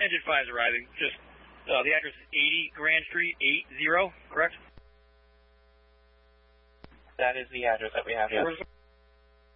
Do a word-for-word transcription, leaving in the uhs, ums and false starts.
Engine five is arriving. Just, uh, the address is eighty Grand Street, eight zero, correct? That is the address that we have here.